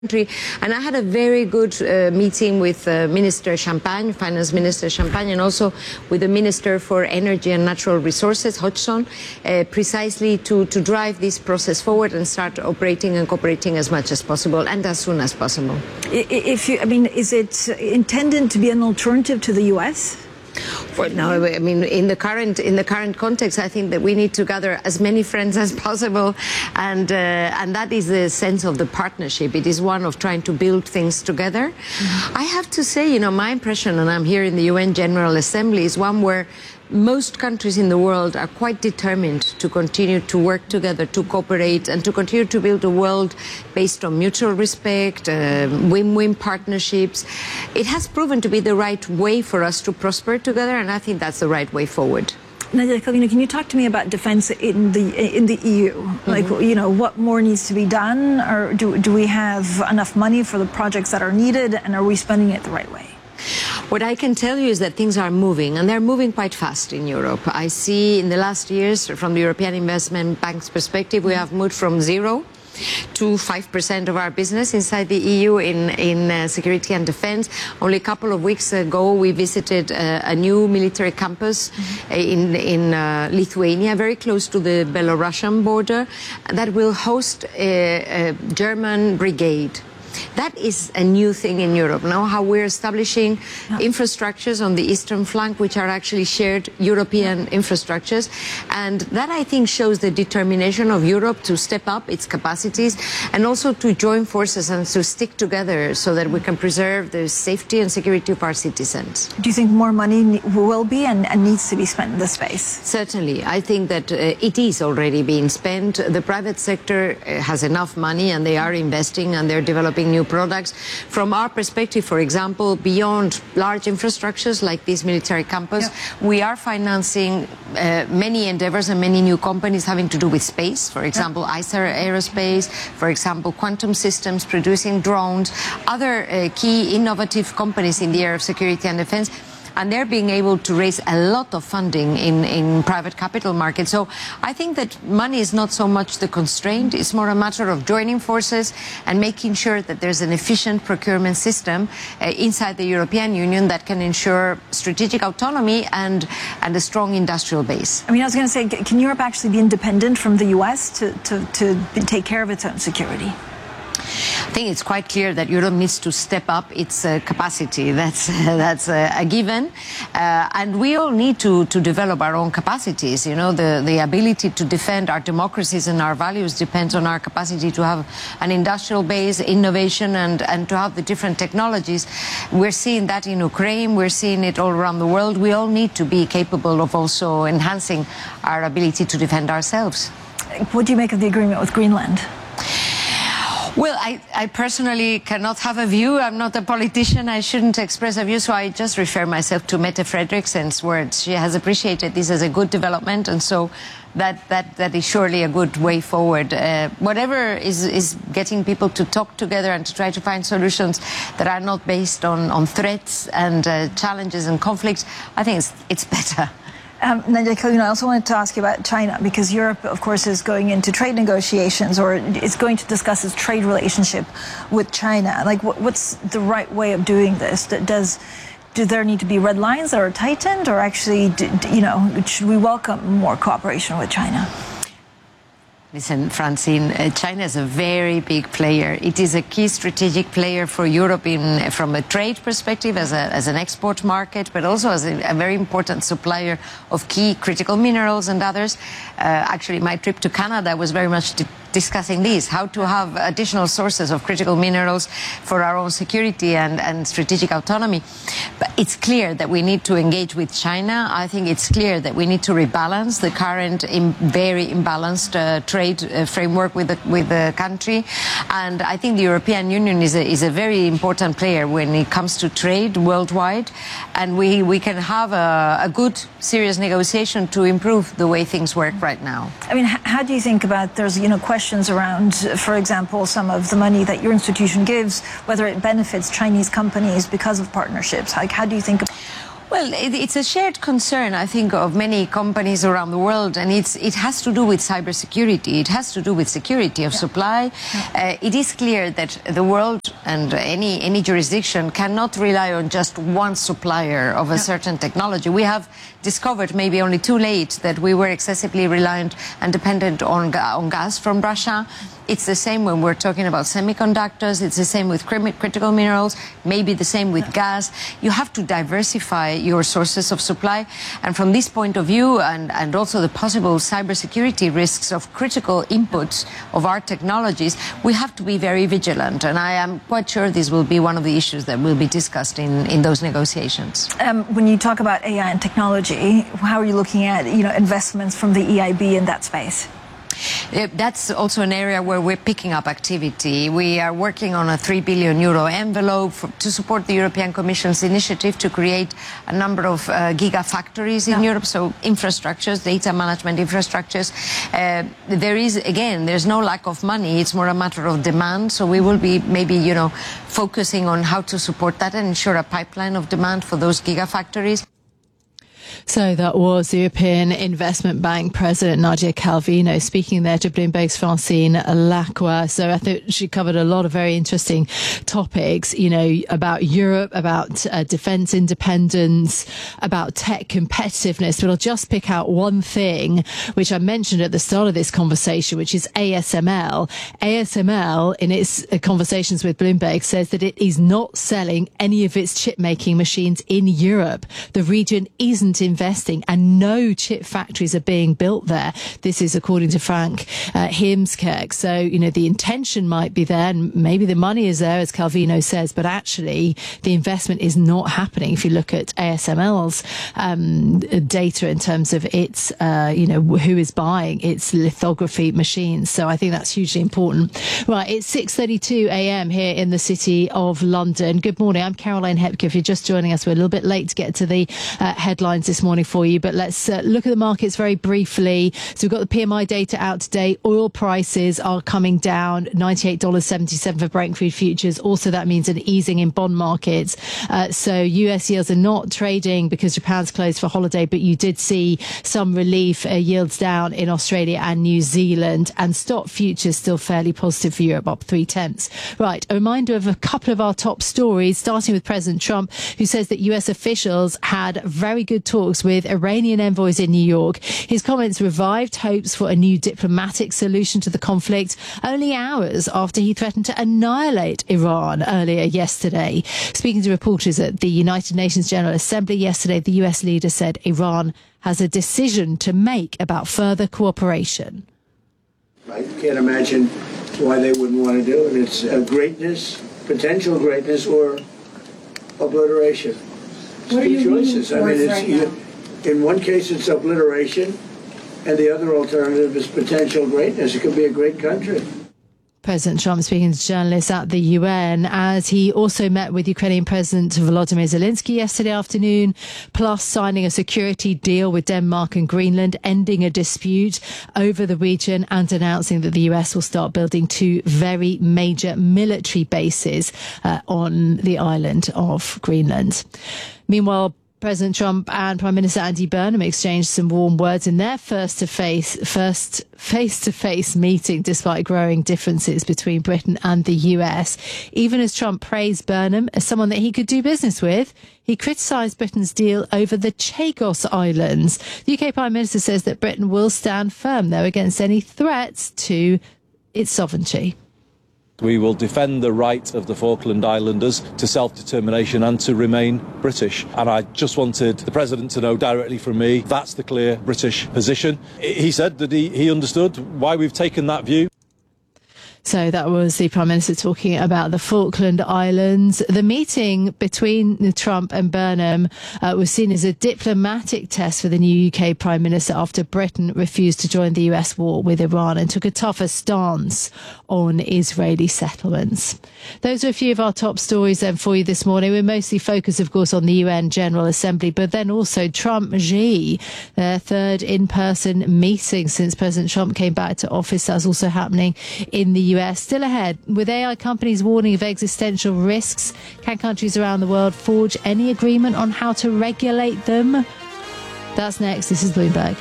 country. And I had a very good meeting with Minister Champagne, Finance Minister Champagne, and also with the Minister for Energy and Natural Resources, Hodgson, precisely to drive this process forward and start operating and cooperating as much as possible and as soon as possible. Is it intended to be an alternative to the U.S.? Well, no, I mean, in the current context, I think that we need to gather as many friends as possible, and that is the sense of the partnership. It is one of trying to build things together. Mm-hmm. I have to say, my impression, and I'm here in the UN General Assembly, is one where most countries in the world are quite determined to continue to work together, to cooperate, and to continue to build a world based on mutual respect, win-win partnerships. It has proven to be the right way for us to prosper together, and I think that's the right way forward. Nadia Calvino, can you talk to me about defense in the EU? Like, what more needs to be done, or do we have enough money for the projects that are needed, and are we spending it the right way? What I can tell you is that things are moving, and they're moving quite fast in Europe. I see in the last years, from the European Investment Bank's perspective, we have moved from 0 to 5% of our business inside the EU in security and defense. Only a couple of weeks ago, we visited a new military campus in Lithuania, very close to the Belarusian border, that will host a German brigade. That is a new thing in Europe now, how we're establishing infrastructures on the eastern flank, which are actually shared European infrastructures. And that, I think, shows the determination of Europe to step up its capacities and also to join forces and to stick together so that we can preserve the safety and security of our citizens. Do you think more money will be and needs to be spent in this space? Certainly. I think that it is already being spent. The private sector has enough money, and they are investing and they're developing new products. From our perspective, for example, beyond large infrastructures like this military campus, we are financing many endeavors and many new companies having to do with space. For example, ICER Aerospace, for example, quantum systems, producing drones, other key innovative companies in the area of security and defense. And they're being able to raise a lot of funding in private capital markets. So I think that money is not so much the constraint. It's more a matter of joining forces and making sure that there's an efficient procurement system inside the European Union that can ensure strategic autonomy and a strong industrial base. I was going to say, can Europe actually be independent from the U.S. to take care of its own security? I think it's quite clear that Europe needs to step up its capacity. That's a given. And we all need to develop our own capacities. The ability to defend our democracies and our values depends on our capacity to have an industrial base, innovation, and to have the different technologies. We're seeing that in Ukraine. We're seeing it all around the world. We all need to be capable of also enhancing our ability to defend ourselves. What do you make of the agreement with Greenland? Well, I personally cannot have a view. I'm not a politician. I shouldn't express a view, so I just refer myself to Mette Frederiksen's words. She has appreciated this as a good development, and so that is surely a good way forward. Whatever is getting people to talk together and to try to find solutions that are not based on threats and challenges and conflicts, I think it's better. Nadia Calvino, I also wanted to ask you about China, because Europe, of course, is going into trade negotiations, or is going to discuss its trade relationship with China. Like, what's the right way of doing this? Do there need to be red lines that are tightened, or actually, should we welcome more cooperation with China? Listen, Francine, China is a very big player. It is a key strategic player for Europe from a trade perspective, as an export market, but also as a very important supplier of key critical minerals and others. Actually, my trip to Canada was very much discussing this, how to have additional sources of critical minerals for our own security and strategic autonomy. But it's clear that we need to engage with China. I think it's clear that we need to rebalance the current very imbalanced trade framework with the country. And I think the European Union is a very important player when it comes to trade worldwide. And we can have a good, serious negotiation to improve the way things work right now. How do you think about, there's questions around, for example, some of the money that your institution gives, whether it benefits Chinese companies because of partnerships? How do you think? Well, it's a shared concern, I think, of many companies around the world, and it has to do with cybersecurity. It has to do with security of supply. It is clear that the world and any jurisdiction cannot rely on just one supplier of a certain technology. We have discovered, maybe only too late, that we were excessively reliant and dependent on gas from Russia. It's the same when we're talking about semiconductors. It's the same with critical minerals, maybe the same with gas. You have to diversify your sources of supply. And from this point of view, and also the possible cybersecurity risks of critical inputs of our technologies, we have to be very vigilant. And I am quite sure this will be one of the issues that will be discussed in those negotiations. When you talk about AI and technology, how are you looking at, investments from the EIB in that space? That's also an area where we're picking up activity. We are working on a €3 billion envelope to support the European Commission's initiative to create a number of gigafactories in Europe, so infrastructures, data management infrastructures. There's no lack of money. It's more a matter of demand. So we will be maybe, focusing on how to support that and ensure a pipeline of demand for those gigafactories. So that was the European Investment Bank President Nadia Calvino speaking there to Bloomberg's Francine Lacqua. So I think she covered a lot of very interesting topics, about Europe, about defence independence, about tech competitiveness. But I'll just pick out one thing, which I mentioned at the start of this conversation, which is ASML. ASML, in its conversations with Bloomberg, says that it is not selling any of its chip-making machines in Europe. The region isn't investing and no chip factories are being built there. This is according to Frank Heemskerk. So, the intention might be there and maybe the money is there, as Calvino says, but actually the investment is not happening. If you look at ASML's data in terms of its, who is buying its lithography machines. So I think that's hugely important. Right, it's 6:32 a.m. here in the city of London. Good morning. I'm Caroline Hepker. If you're just joining us, we're a little bit late to get to the headlines this morning for you, but let's look at the markets very briefly. So we've got the PMI data out today. Oil prices are coming down, $98.77 for Brent crude futures. Also, that means an easing in bond markets. So US yields are not trading because Japan's closed for holiday, but you did see some relief, yields down in Australia and New Zealand, and stock futures still fairly positive for Europe, up 0.3. Right, a reminder of a couple of our top stories, starting with President Trump, who says that US officials had very good talks with Iranian envoys in New York. His comments revived hopes for a new diplomatic solution to the conflict only hours after he threatened to annihilate Iran earlier yesterday. Speaking to reporters at the United Nations General Assembly yesterday, the US leader said Iran has a decision to make about further cooperation. I can't imagine why they wouldn't want to do it. It's greatness, potential greatness, or obliteration. What are you choices. In one case it's obliteration, and the other alternative is potential greatness. It could be a great country. President Trump speaking to journalists at the UN, as he also met with Ukrainian President Volodymyr Zelensky yesterday afternoon, plus signing a security deal with Denmark and Greenland, ending a dispute over the region and announcing that the US will start building 2 very major military bases on the island of Greenland. Meanwhile, President Trump and Prime Minister Andy Burnham exchanged some warm words in their first face-to-face meeting, despite growing differences between Britain and the US. Even as Trump praised Burnham as someone that he could do business with, he criticised Britain's deal over the Chagos Islands. The UK Prime Minister says that Britain will stand firm, though, against any threats to its sovereignty. We will defend the right of the Falkland Islanders to self-determination and to remain British. And I just wanted the President to know directly from me, that's the clear British position. He said that he understood why we've taken that view. So that was the Prime Minister talking about the Falkland Islands. The meeting between Trump and Burnham was seen as a diplomatic test for the new UK Prime Minister after Britain refused to join the US war with Iran and took a tougher stance on Israeli settlements. Those are a few of our top stories then for you this morning. We're mostly focused, of course, on the UN General Assembly, but then also Trump-Xi, their third in-person meeting since President Trump came back to office. That's also happening in the US. Still ahead, with AI companies warning of existential risks, can countries around the world forge any agreement on how to regulate them? That's next. This is Bloomberg.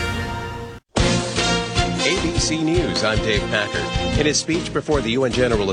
ABC News, I'm Dave Packard. In his speech before the UN General